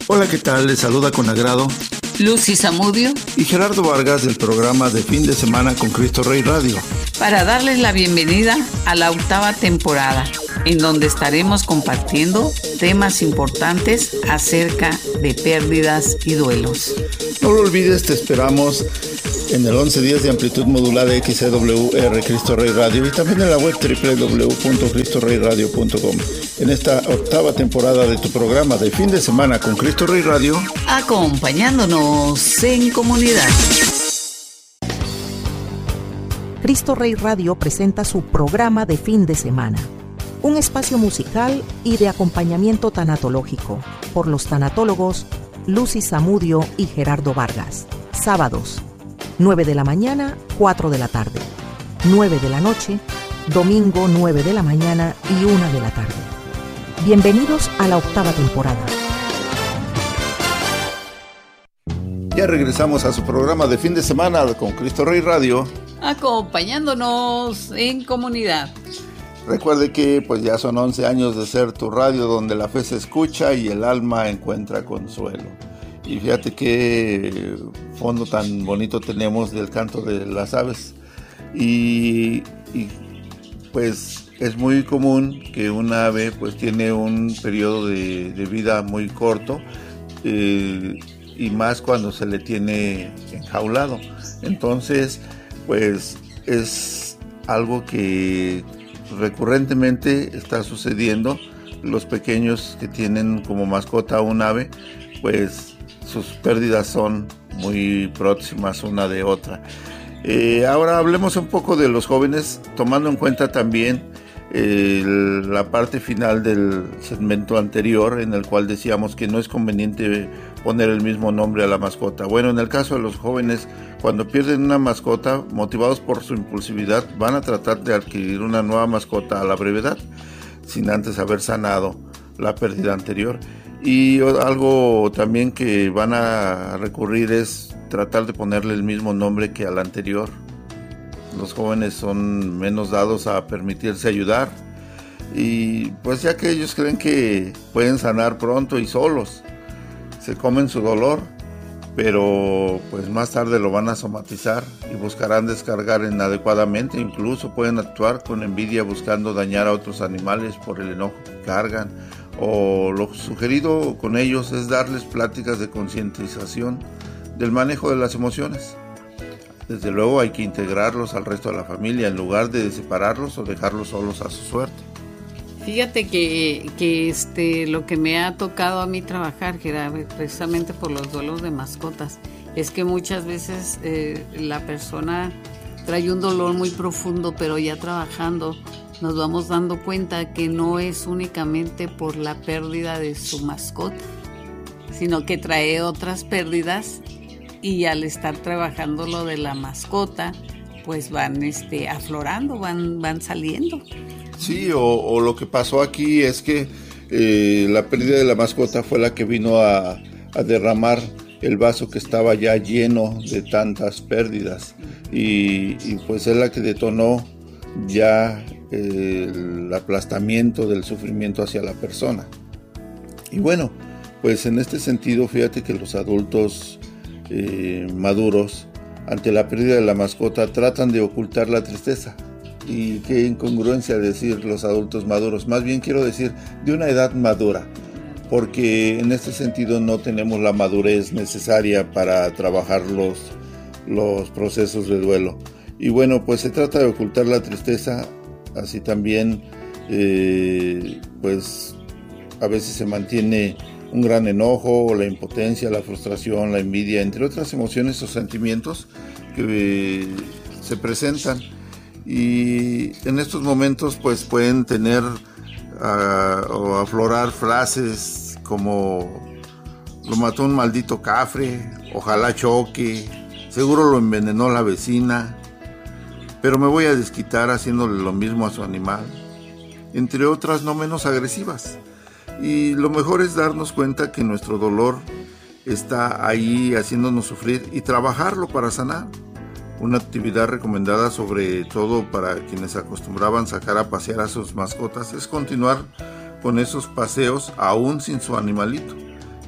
Hola, ¿qué tal? Les saluda con agrado Lucy Zamudio y Gerardo Vargas del programa de fin de semana con Cristo Rey Radio, para darles la bienvenida a la 8ª temporada, en donde estaremos compartiendo temas importantes acerca de pérdidas y duelos. No lo olvides, te esperamos en el 11 días de amplitud modulada XCWR Cristo Rey Radio y también en la web www.cristoreyradio.com. En esta 8ª temporada de tu programa de fin de semana con Cristo Rey Radio, acompañándonos en comunidad. Cristo Rey Radio presenta su programa de fin de semana, un espacio musical y de acompañamiento tanatológico por los tanatólogos Lucy Zamudio y Gerardo Vargas. Sábados, 9 de la mañana, 4 de la tarde, 9 de la noche, domingo 9 de la mañana y 1 de la tarde. Bienvenidos a la 8ª temporada. Ya regresamos a su programa de fin de semana con Cristo Rey Radio, acompañándonos en comunidad. Recuerde que pues ya son 11 años de ser tu radio donde la fe se escucha y el alma encuentra consuelo. Y fíjate qué fondo tan bonito tenemos del canto de las aves. Y pues es muy común que un ave pues tiene un periodo de vida muy corto, y más cuando se le tiene enjaulado. Entonces pues es algo que recurrentemente está sucediendo. Los pequeños que tienen como mascota un ave, pues sus pérdidas son muy próximas una de otra. Ahora hablemos un poco de los jóvenes, tomando en cuenta también la parte final del segmento anterior, en el cual decíamos que no es conveniente poner el mismo nombre a la mascota. Bueno, en el caso de los jóvenes, cuando pierden una mascota, motivados por su impulsividad, van a tratar de adquirir una nueva mascota a la brevedad, sin antes haber sanado la pérdida anterior. Y algo también que van a recurrir es tratar de ponerle el mismo nombre que al anterior. Los jóvenes son menos dados a permitirse ayudar, y pues ya que ellos creen que pueden sanar pronto y solos, se comen su dolor, pero pues más tarde lo van a somatizar y buscarán descargar inadecuadamente. Incluso pueden actuar con envidia buscando dañar a otros animales por el enojo que cargan. O lo sugerido con ellos es darles pláticas de concientización del manejo de las emociones. Desde luego hay que integrarlos al resto de la familia en lugar de separarlos o dejarlos solos a su suerte. Fíjate que lo que me ha tocado a mí trabajar, Gerardo, precisamente por los duelos de mascotas, es que muchas veces la persona trae un dolor muy profundo, pero ya trabajando nos vamos dando cuenta que no es únicamente por la pérdida de su mascota, sino que trae otras pérdidas, y al estar trabajando lo de la mascota, pues van aflorando, van saliendo. Sí, o lo que pasó aquí es que la pérdida de la mascota fue la que vino a derramar el vaso que estaba ya lleno de tantas pérdidas, y pues es la que detonó ya el aplastamiento del sufrimiento hacia la persona. Y bueno, pues en este sentido, fíjate que los adultos maduros, ante la pérdida de la mascota, tratan de ocultar la tristeza. Y qué incongruencia decir los adultos maduros, más bien quiero decir de una edad madura, porque en este sentido no tenemos la madurez necesaria para trabajar los procesos de duelo. Y bueno, pues se trata de ocultar la tristeza. Así también pues a veces se mantiene un gran enojo, la impotencia, la frustración, la envidia, entre otras emociones o sentimientos que se presentan. Y en estos momentos pues pueden tener o aflorar frases como: lo mató un maldito cafre, ojalá choque, seguro lo envenenó la vecina, pero me voy a desquitar haciéndole lo mismo a su animal, entre otras no menos agresivas. Y lo mejor es darnos cuenta que nuestro dolor está ahí haciéndonos sufrir y trabajarlo para sanar. Una actividad recomendada sobre todo para quienes acostumbraban sacar a pasear a sus mascotas es continuar con esos paseos aún sin su animalito.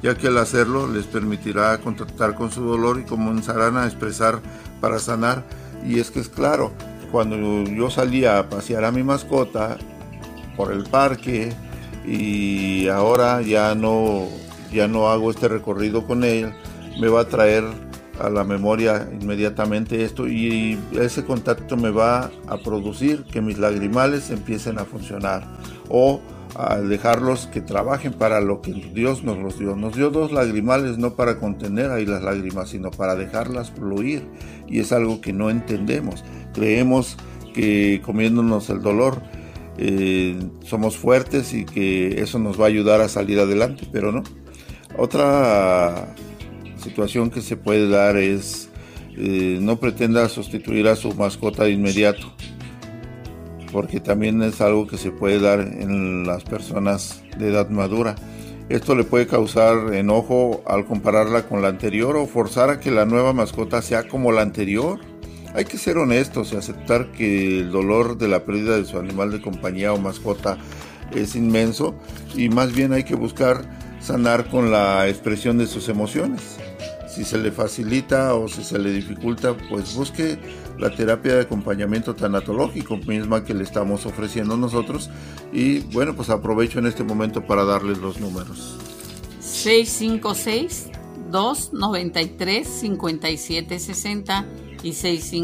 ya que al hacerlo les permitirá contactar con su dolor y comenzarán a expresar para sanar. Y es que es claro, cuando yo salía a pasear a mi mascota por el parque y ahora ya no hago este recorrido con él, me va a traer a la memoria inmediatamente esto, y ese contacto me va a producir que mis lagrimales empiecen a funcionar, o a dejarlos que trabajen para lo que Dios nos los dio. Nos dio 2 lagrimales no para contener ahí las lágrimas, sino para dejarlas fluir, y es algo que no entendemos. Creemos que comiéndonos el dolor somos fuertes y que eso nos va a ayudar a salir adelante, pero no. Otra situación que se puede dar es no pretenda sustituir a su mascota de inmediato, porque también es algo que se puede dar en las personas de edad madura. Esto le puede causar enojo al compararla con la anterior o forzar a que la nueva mascota sea como la anterior. Hay que ser honestos y aceptar que el dolor de la pérdida de su animal de compañía o mascota es inmenso, y más bien hay que buscar sanar con la expresión de sus emociones. Si se le facilita o si se le dificulta, pues busque la terapia de acompañamiento tanatológico misma que le estamos ofreciendo nosotros. Y bueno, pues aprovecho en este momento para darles los números. 656-293-5760 y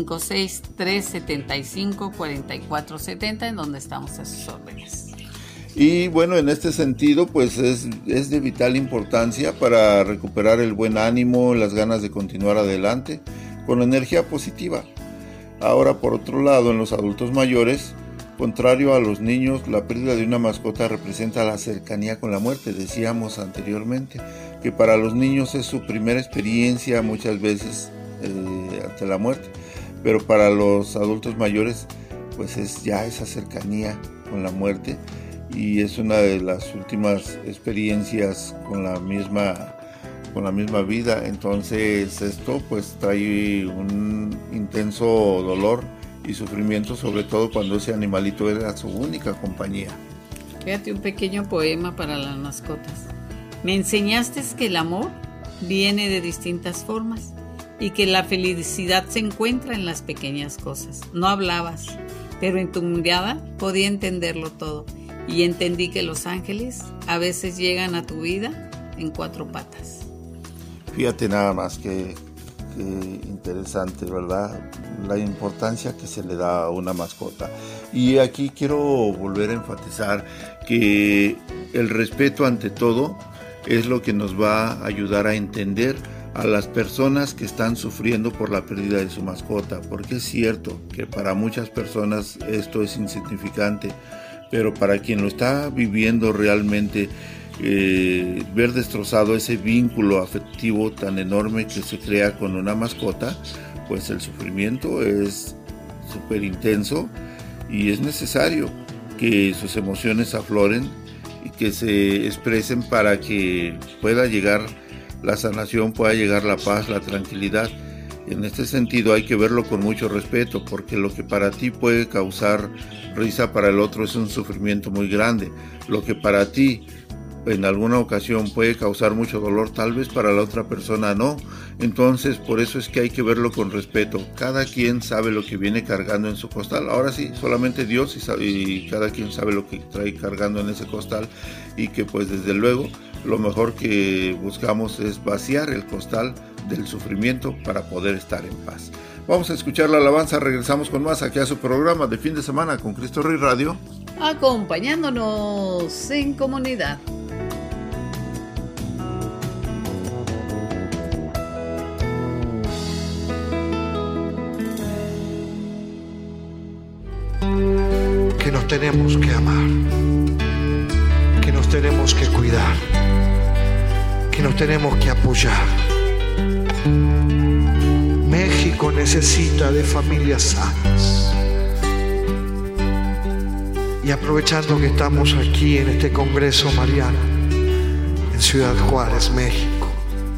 656-375-4470, en donde estamos a sus órdenes. Y bueno, en este sentido, pues es de vital importancia para recuperar el buen ánimo, las ganas de continuar adelante con energía positiva. Ahora, por otro lado, en los adultos mayores, contrario a los niños, la pérdida de una mascota representa la cercanía con la muerte. Decíamos anteriormente que para los niños es su primera experiencia muchas veces ante la muerte, pero para los adultos mayores, pues es ya esa cercanía con la muerte. Y es una de las últimas experiencias con la misma vida. Entonces esto pues trae un intenso dolor y sufrimiento, sobre todo cuando ese animalito era su única compañía. Fíjate, un pequeño poema para las mascotas. Me enseñaste que el amor viene de distintas formas y que la felicidad se encuentra en las pequeñas cosas. No hablabas, pero en tu mirada podía entenderlo todo. Y entendí que los ángeles a veces llegan a tu vida en 4 patas. Fíjate nada más que interesante, ¿verdad? La importancia que se le da a una mascota. Y aquí quiero volver a enfatizar que el respeto ante todo es lo que nos va a ayudar a entender a las personas que están sufriendo por la pérdida de su mascota, porque es cierto que para muchas personas esto es insignificante, pero para quien lo está viviendo realmente, ver destrozado ese vínculo afectivo tan enorme que se crea con una mascota, pues el sufrimiento es súper intenso, y es necesario que sus emociones afloren y que se expresen para que pueda llegar la sanación, pueda llegar la paz, la tranquilidad. En este sentido hay que verlo con mucho respeto, porque lo que para ti puede causar risa, para el otro es un sufrimiento muy grande. Lo que para ti en alguna ocasión puede causar mucho dolor, tal vez para la otra persona no. Entonces por eso es que hay que verlo con respeto. Cada quien sabe lo que viene cargando en su costal. Ahora sí, solamente Dios y cada quien sabe lo que trae cargando en ese costal, y que pues desde luego lo mejor que buscamos es vaciar el costal del sufrimiento para poder estar en paz. Vamos a escuchar la alabanza, regresamos con más aquí a su programa de fin de semana con Cristo Rey Radio, acompañándonos en comunidad. Que nos tenemos que amar, que nos tenemos que cuidar, que nos tenemos que apoyar. México necesita de familias sanas. Y aprovechando que estamos aquí en este Congreso Mariano, en Ciudad Juárez, México,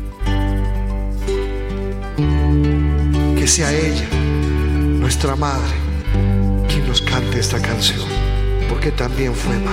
que sea ella, nuestra madre, quien nos cante esta canción, porque también fue madre.